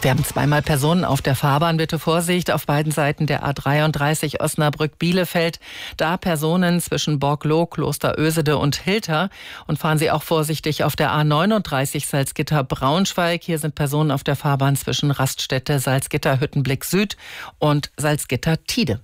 Wir haben zweimal Personen auf der Fahrbahn. Bitte Vorsicht auf beiden Seiten der A33 Osnabrück-Bielefeld. Da Personen zwischen Borgloh, Klosterösede und Hilter. Und fahren Sie auch vorsichtig auf der A39 Salzgitter-Braunschweig. Hier sind Personen auf der Fahrbahn zwischen Raststätte, Salzgitter, Hüttenblick Süd und Salzgitter-Tide.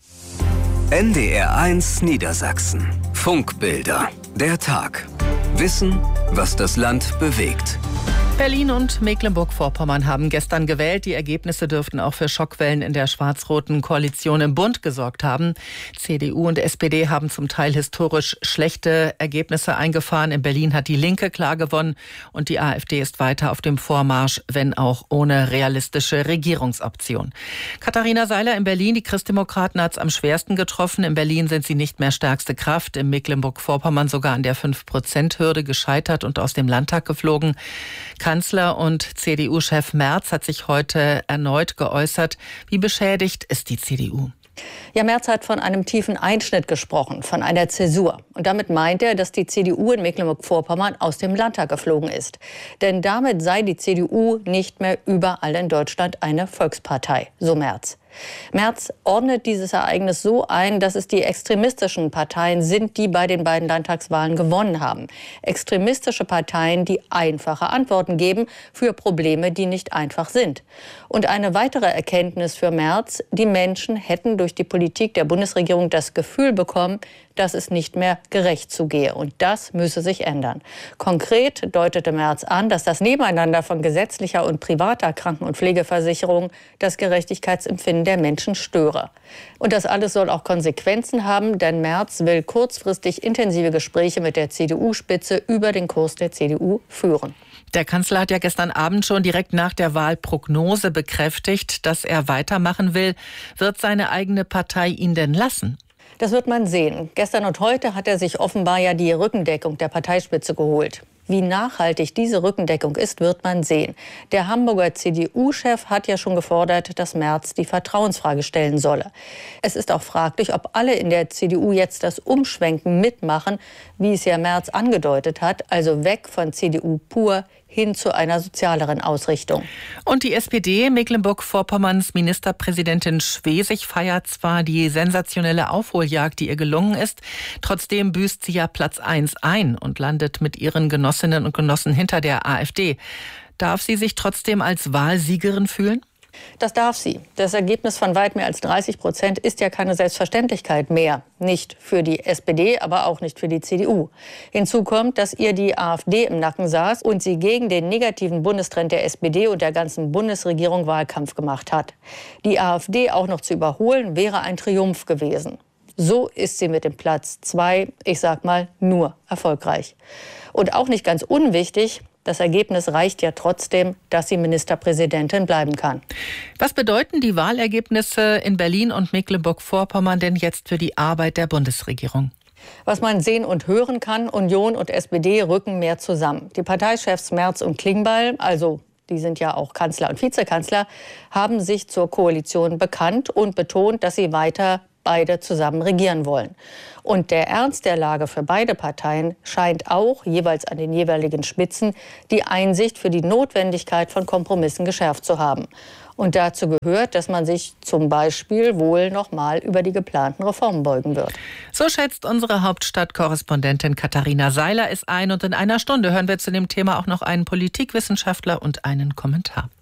NDR 1 Niedersachsen. Funkbilder. Der Tag. Wissen, was das Land bewegt. Berlin und Mecklenburg-Vorpommern haben gestern gewählt. Die Ergebnisse dürften auch für Schockwellen in der schwarz-roten Koalition im Bund gesorgt haben. CDU und SPD haben zum Teil historisch schlechte Ergebnisse eingefahren. In Berlin hat die Linke klar gewonnen und die AfD ist weiter auf dem Vormarsch, wenn auch ohne realistische Regierungsoption. Katharina Seiler in Berlin, die Christdemokraten hat es am schwersten getroffen. In Berlin sind sie nicht mehr stärkste Kraft. In Mecklenburg-Vorpommern sogar an der 5%-Hürde gescheitert und aus dem Landtag geflogen. Kanzler und CDU-Chef Merz hat sich heute erneut geäußert. Wie beschädigt ist die CDU? Ja, Merz hat von einem tiefen Einschnitt gesprochen, von einer Zäsur. Und damit meint er, dass die CDU in Mecklenburg-Vorpommern aus dem Landtag geflogen ist. Denn damit sei die CDU nicht mehr überall in Deutschland eine Volkspartei, so Merz. Merz ordnet dieses Ereignis so ein, dass es die extremistischen Parteien sind, die bei den beiden Landtagswahlen gewonnen haben. Extremistische Parteien, die einfache Antworten geben für Probleme, die nicht einfach sind. Und eine weitere Erkenntnis für Merz: Die Menschen hätten durch die Politik der Bundesregierung das Gefühl bekommen, dass es nicht mehr gerecht zugehe. Und das müsse sich ändern. Konkret deutete Merz an, dass das Nebeneinander von gesetzlicher und privater Kranken- und Pflegeversicherung das Gerechtigkeitsempfinden der Menschen störe. Und das alles soll auch Konsequenzen haben, denn Merz will kurzfristig intensive Gespräche mit der CDU-Spitze über den Kurs der CDU führen. Der Kanzler hat ja gestern Abend schon direkt nach der Wahl Prognose bekräftigt, dass er weitermachen will. Wird seine eigene Partei ihn denn lassen? Das wird man sehen. Gestern und heute hat er sich offenbar ja die Rückendeckung der Parteispitze geholt. Wie nachhaltig diese Rückendeckung ist, wird man sehen. Der Hamburger CDU-Chef hat ja schon gefordert, dass Merz die Vertrauensfrage stellen solle. Es ist auch fraglich, ob alle in der CDU jetzt das Umschwenken mitmachen, wie es ja Merz angedeutet hat, also weg von CDU pur hin zu einer sozialeren Ausrichtung. Und die SPD, Mecklenburg-Vorpommerns Ministerpräsidentin Schwesig, feiert zwar die sensationelle Aufholjagd, die ihr gelungen ist. Trotzdem büßt sie ja Platz 1 ein und landet mit ihren Genossinnen und Genossen hinter der AfD. Darf sie sich trotzdem als Wahlsiegerin fühlen? Das darf sie. Das Ergebnis von weit mehr als 30% ist ja keine Selbstverständlichkeit mehr. Nicht für die SPD, aber auch nicht für die CDU. Hinzu kommt, dass ihr die AfD im Nacken saß und sie gegen den negativen Bundestrend der SPD und der ganzen Bundesregierung Wahlkampf gemacht hat. Die AfD auch noch zu überholen, wäre ein Triumph gewesen. So ist sie mit dem Platz 2, ich sag mal, nur erfolgreich. Und auch nicht ganz unwichtig: Das Ergebnis reicht ja trotzdem, dass sie Ministerpräsidentin bleiben kann. Was bedeuten die Wahlergebnisse in Berlin und Mecklenburg-Vorpommern denn jetzt für die Arbeit der Bundesregierung? Was man sehen und hören kann: Union und SPD rücken mehr zusammen. Die Parteichefs Merz und Klingbeil, also die sind ja auch Kanzler und Vizekanzler, haben sich zur Koalition bekannt und betont, dass sie weiter beide zusammen regieren wollen. Und der Ernst der Lage für beide Parteien scheint auch, jeweils an den jeweiligen Spitzen, die Einsicht für die Notwendigkeit von Kompromissen geschärft zu haben. Und dazu gehört, dass man sich zum Beispiel wohl noch mal über die geplanten Reformen beugen wird. So schätzt unsere Hauptstadtkorrespondentin Katharina Seiler es ein. Und in einer Stunde hören wir zu dem Thema auch noch einen Politikwissenschaftler und einen Kommentar.